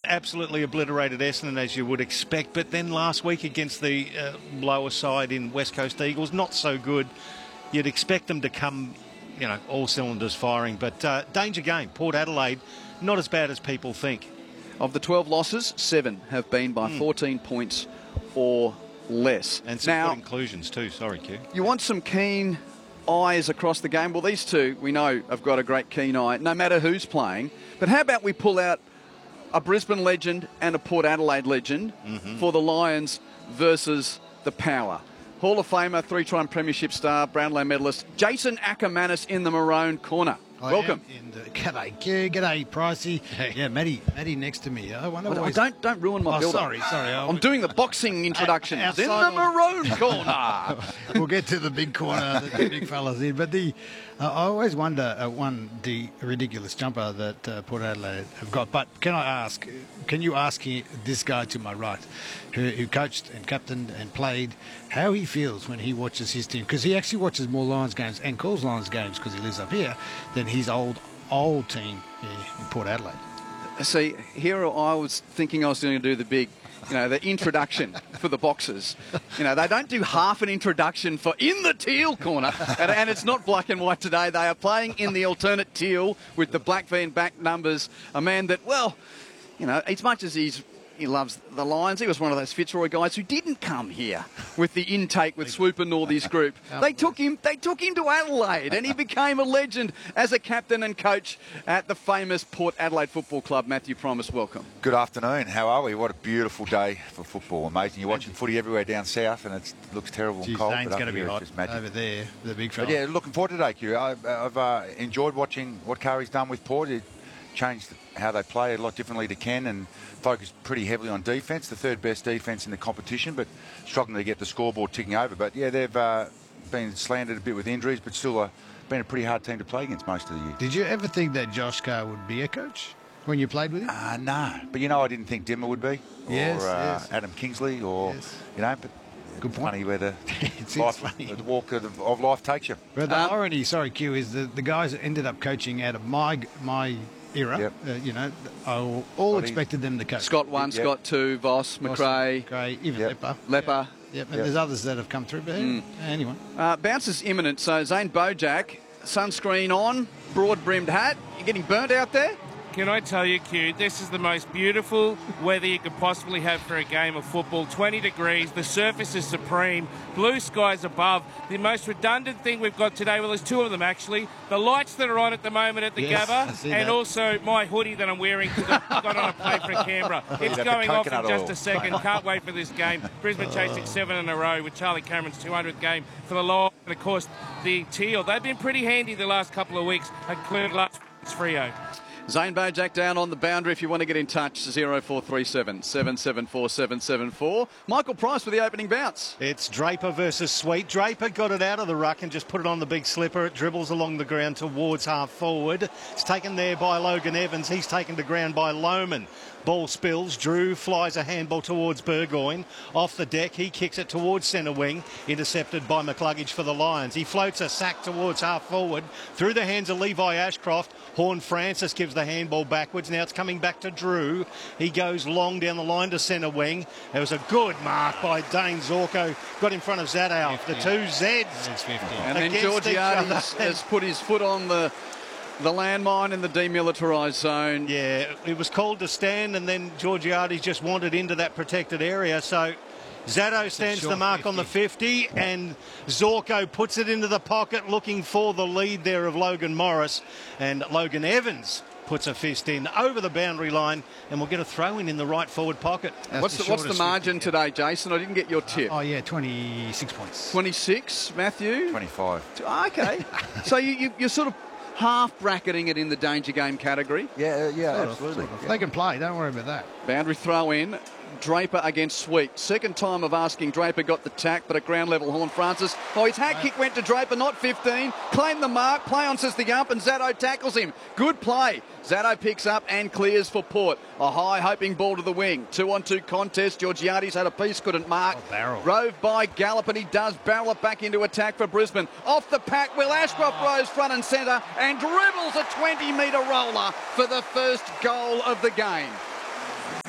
absolutely obliterated Essendon, as you would expect. But then last week against the lower side in West Coast Eagles, not so good. You'd expect them to come, all cylinders firing. But danger game. Port Adelaide, not as bad as people think. Of the 12 losses, 7 have been by 14 points or less. And some good inclusions too. Sorry, Q. You want some keen eyes across the game? Well, these two, we know, have got a great keen eye, no matter who's playing. But how about we pull out a Brisbane legend and a Port Adelaide legend for the Lions versus the Power? Hall of Famer, 3-time premiership star, Brownlow medalist, Jason Ackermanis in the maroon corner. Welcome. G'day, Q. G'day, Pricey. Hey. Yeah, Matty next to me. I wonder why. Don't ruin my build-up. Sorry. I'm doing the boxing introduction. In the maroon corner. We'll get to the big corner that the big fella's in. But I always wonder, the ridiculous jumper that Port Adelaide have got. But can you ask this guy to my right, who coached and captained and played, how he feels when he watches his team? Because he actually watches more Lions games and calls Lions games because he lives up here than his old team in Port Adelaide. See, here I was thinking I was going to do the big, the introduction for the boxers. They don't do half an introduction for in the teal corner, and it's not black and white today. They are playing in the alternate teal with the black V and back numbers. A man that, as much as he loves the Lions. He was one of those Fitzroy guys who didn't come here with the intake with Swoop and Northy's group. They took him to Adelaide, and he became a legend as a captain and coach at the famous Port Adelaide Football Club. Matthew Primus, welcome. Good afternoon. How are we? What a beautiful day for football. Amazing. You're watching footy everywhere down south, and it looks terrible and cold. Zane's going to be hot over there, the big fella. But yeah, looking forward to today, Q. I've enjoyed watching what Kari's done with Port. It changed how they play a lot differently to Ken and focused pretty heavily on defence, the third best defence in the competition, but struggling to get the scoreboard ticking over. But yeah, they've been slandered a bit with injuries, but still been a pretty hard team to play against most of the year. Did you ever think that Josh Carr would be a coach when you played with him? No, but I didn't think Dimmer would be, yes. Adam Kingsley, or but good point. Funny where the the walk of life takes you. But the irony, sorry, Q, is the guys that ended up coaching out of my era, I all expected them to coach. Scott 1, Scott 2, Voss, McRae, even Lepper. Yep, and there's others that have come through. But anyway. Bounce is imminent, so Zane Bojack, sunscreen on, broad-brimmed hat. You getting burnt out there? Can I tell you, Q, this is the most beautiful weather you could possibly have for a game of football. 20 degrees, the surface is supreme, blue skies above. The most redundant thing we've got today, well, there's two of them actually, the lights that are on at the moment at the Gabba, and also my hoodie that I'm wearing because I've got on a play for Canberra. It's going off in just a second. Can't wait for this game. Brisbane chasing 7 in a row with Charlie Cameron's 200th game for the Lions. And, of course, the Teal. They've been pretty handy the last couple of weeks, including last week's Freo. Zane Bojack down on the boundary. If you want to get in touch, 0437 774 774. Michael Price for the opening bounce. It's Draper versus Sweet. Draper got it out of the ruck and just put it on the big slipper. It dribbles along the ground towards half forward. It's taken there by Logan Evans. He's taken to ground by Lohman. Ball spills. Drew flies a handball towards Burgoyne. Off the deck, he kicks it towards centre wing. Intercepted by McCluggage for the Lions. He floats a sack towards half forward. Through the hands of Levi Ashcroft. Horn Francis gives the handball backwards. Now it's coming back to Drew. He goes long down the line to centre wing. There was a good mark by Dane Zorko. Got in front of Zadov. The two Zs. And then Georgiades has put his foot on the landmine in the demilitarised zone. Yeah, it was called to stand, and then Georgiades just wandered into that protected area. So Zaddo stands the mark 50. On the 50, and Zorko puts it into the pocket, looking for the lead there of Logan Morris. And Logan Evans puts a fist in over the boundary line, and we'll get a throw-in in the right forward pocket. What's the margin today, Jason? I didn't get your tip. 26 points. 26, Matthew? 25. Okay. So you're sort of half bracketing it in the danger game category. Yeah, absolutely. They can play, don't worry about that. Boundary throw in. Draper against Sweet. Second time of asking. Draper got the tack, but at ground level, Horn Francis. His hat kick went to Draper, not 15. Claimed the mark. Play on, says the ump, and Zaddo tackles him. Good play. Zaddo picks up and clears for Port. A high hoping ball to the wing. 2-on-2 contest. Georgiades had a piece, couldn't mark. Rove by Gallop, and he does barrel it back into attack for Brisbane. Off the pack, Will Ashcroft rose front and centre and dribbles a 20-metre roller for the first goal of the game.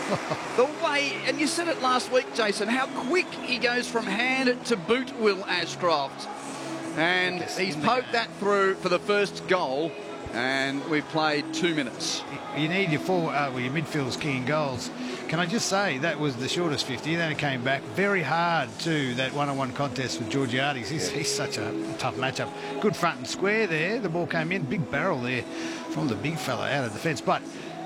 The way, and you said it last week, Jason, how quick he goes from hand to boot, Will Ashcroft. And he's poked that through for the first goal, and we've played 2 minutes. You need your your midfielders kicking goals. Can I just say that was the shortest 50. Then it came back very hard to that one-on-one contest with Georgiades. He's such a tough matchup. Good front and square there. The ball came in, big barrel there from the big fella out of defence. But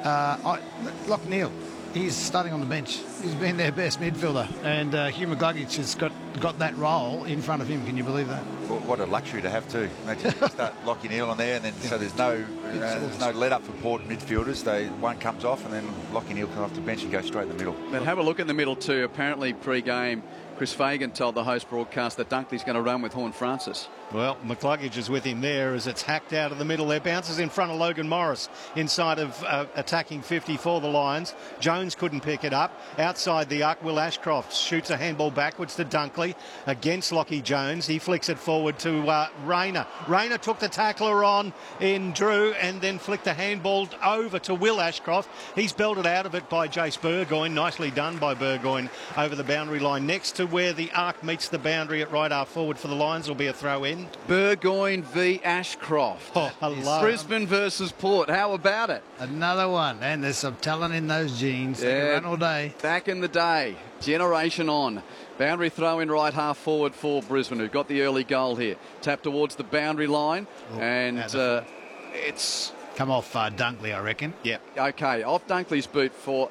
Lock Neal, he's starting on the bench. He's been their best midfielder, and Hugh McCluggage has got that role in front of him. Can you believe that? Well, what a luxury to have too. Imagine you start Lockie Neal on there, and then so there's no let up for Port midfielders. One comes off, and then Lockie Neal comes off the bench and goes straight in the middle. But have a look in the middle too. Apparently pre-game, Chris Fagan told the host broadcast that Dunkley's going to run with Horne-Francis. Well, McCluggage is with him there as it's hacked out of the middle there. Bounces in front of Logan Morris inside of attacking 50 for the Lions. Jones couldn't pick it up. Outside the arc, Will Ashcroft shoots a handball backwards to Dunkley against Lockie Jones. He flicks it forward to Rayner. Rayner took the tackler on in Drew and then flicked the handball over to Will Ashcroft. He's belted out of it by Jace Burgoyne. Nicely done by Burgoyne over the boundary line next to where the arc meets the boundary at right half forward for the Lions. Will be a throw in. Burgoyne v Ashcroft. Oh, hello. Brisbane versus Port. How about it? Another one, and there's some talent in those jeans. They can run all day. Back in the day, generation on. Boundary throw in right half forward for Brisbane, who got the early goal here. Tap towards the boundary line, and it's come off Dunkley, I reckon. Yeah. Okay, off Dunkley's boot for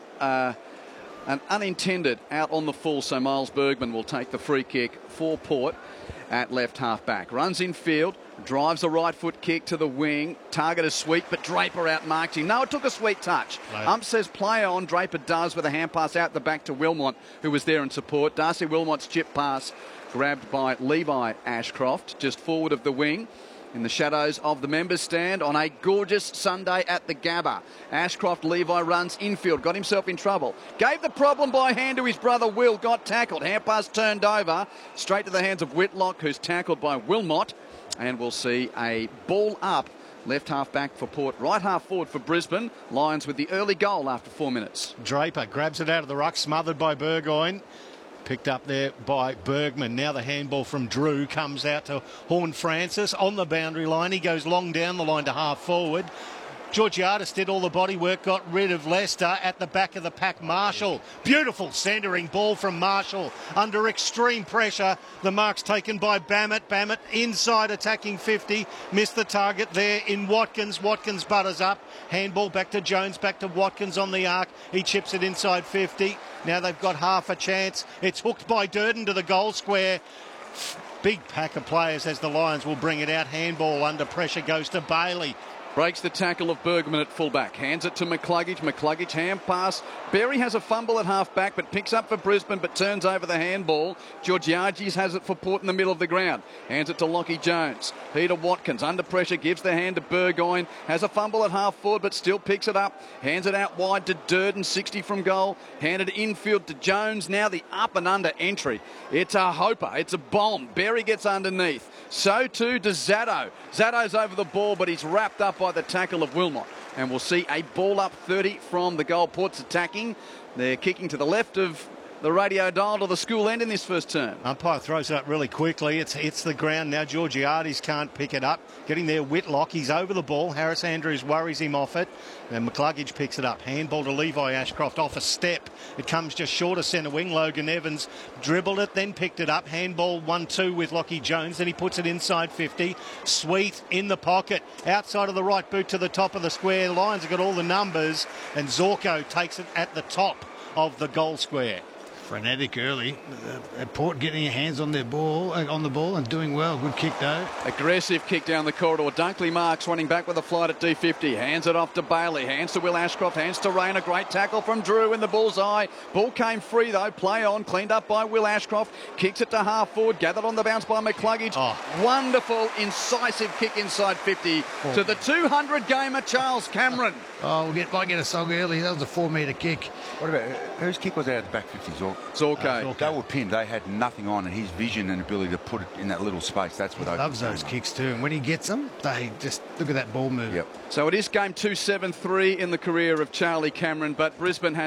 an unintended out on the full. So Miles Bergman will take the free kick for Port at left half back. Runs in field, drives a right foot kick to the wing. Target is sweet, but Draper outmarked him. No, it took a sweet touch. Ump says play on. Draper does with a hand pass out the back to Wilmot, who was there in support. Darcy Wilmot's chip pass grabbed by Levi Ashcroft, just forward of the wing. In the shadows of the members' stand on a gorgeous Sunday at the Gabba. Ashcroft, Levi runs infield, got himself in trouble. Gave the problem by hand to his brother Will, got tackled. Hand pass turned over, straight to the hands of Whitlock, who's tackled by Wilmot. And we'll see a ball up. Left half back for Port, right half forward for Brisbane. Lions with the early goal after 4 minutes. Draper grabs it out of the ruck, smothered by Burgoyne. Picked up there by Bergman. Now the handball from Drew comes out to Horne-Francis on the boundary line. He goes long down the line to half forward. Georgiades did all the body work, got rid of Leicester at the back of the pack. Marshall, beautiful centering ball from Marshall under extreme pressure. The mark's taken by Bammett. Bammett inside attacking 50. Missed the target there in Watkins. Watkins butters up. Handball back to Jones, back to Watkins on the arc. He chips it inside 50. Now they've got half a chance. It's hooked by Durden to the goal square. Big pack of players as the Lions will bring it out. Handball under pressure goes to Bailey. Breaks the tackle of Bergman at fullback. Hands it to McCluggage. McCluggage hand pass. Berry has a fumble at half back, but picks up for Brisbane, but turns over the handball. Georgiades has it for Port in the middle of the ground. Hands it to Lockie Jones. Peter Watkins under pressure, gives the hand to Burgoyne. Has a fumble at half forward, but still picks it up. Hands it out wide to Durden, 60 from goal. Handed infield to Jones. Now the up and under entry. It's a hoper. It's a bomb. Berry gets underneath. So too does Zatto. Zatto's over the ball, but he's wrapped up by the tackle of Wilmot. And we'll see a ball up 30 from the goal. Port's attacking. They're kicking to the left of the radio dial to the school end in this first term. Umpire throws it up really quickly. It's the ground now. Georgiades can't pick it up. Getting there, Whitlock. He's over the ball. Harris Andrews worries him off it. And McCluggage picks it up. Handball to Levi Ashcroft off a step. It comes just short of centre wing. Logan Evans dribbled it, then picked it up. Handball 1-2 with Lockie Jones. Then he puts it inside 50. Sweet in the pocket. Outside of the right boot to the top of the square. The Lions have got all the numbers. And Zorko takes it at the top of the goal square. Frenetic early. Port getting their hands on the ball and doing well. Good kick though. Aggressive kick down the corridor. Dunkley Marks running back with a flight at D50. Hands it off to Bailey. Hands to Will Ashcroft. Hands to Rayner. Great tackle from Drew in the bullseye. Ball came free though. Play on. Cleaned up by Will Ashcroft. Kicks it to half forward. Gathered on the bounce by McCluggage. Wonderful, incisive kick inside 50 to the 200 gamer Charles Cameron. Might get a song early. That was a 4 metre kick. What about whose kick was out of the back 50? Zorko. They were pinned. They had nothing on, and his vision and ability to put it in that little space, that's what He loves those kicks too. And when he gets them, they just look at that ball move. Yep. So it is game 273 in the career of Charlie Cameron, but Brisbane has